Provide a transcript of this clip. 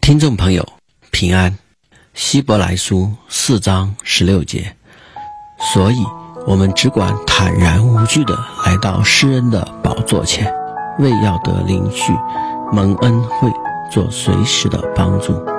听众朋友平安，希伯来书4章16节，所以我们只管坦然无惧地来到施恩的宝座前，为要得灵续蒙恩惠，做随时的帮助。